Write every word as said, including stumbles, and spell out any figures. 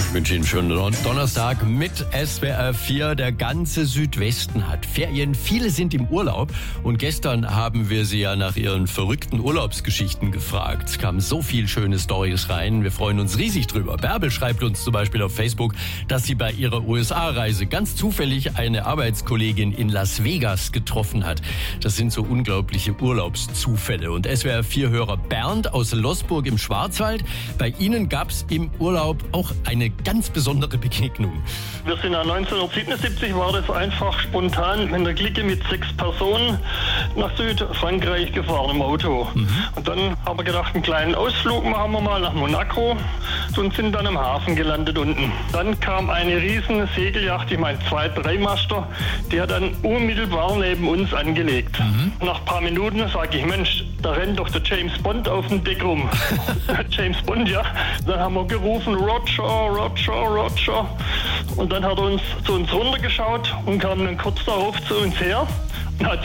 Ich wünsche Ihnen einen schönen Donnerstag mit S W R vier. Der ganze Südwesten hat Ferien. Viele sind im Urlaub. Und gestern haben wir Sie ja nach Ihren verrückten Urlaubsgeschichten gefragt. Es kamen so viele schöne Storys rein. Wir freuen uns riesig drüber. Bärbel schreibt uns zum Beispiel auf Facebook, dass sie bei ihrer U S A-Reise ganz zufällig eine Arbeitskollegin in Las Vegas getroffen hat. Das sind so unglaubliche Urlaubszufälle. Und S W R vier-Hörer Bernd aus Loßburg im Schwarzwald. Bei Ihnen gab es im Urlaub auch eine ganz besondere Begegnung. Wir sind ja neunzehnhundertsiebenundsiebzig, war das einfach spontan mit einer Clique mit sechs Personen nach Südfrankreich gefahren im Auto. Mhm. Und dann haben wir gedacht, einen kleinen Ausflug machen wir mal nach Monaco und sind dann am Hafen gelandet unten. Dann kam eine riesen Segelyacht, ich meine zwei, drei Master, die hat dann unmittelbar neben uns angelegt. Mhm. Nach ein paar Minuten sage ich, Mensch, da rennt doch der James Bond auf dem Deck rum. James Bond, ja. Dann haben wir gerufen, Roger, Roger, Roger. Und dann hat er uns zu uns runtergeschaut und kam dann kurz darauf zu uns her und hat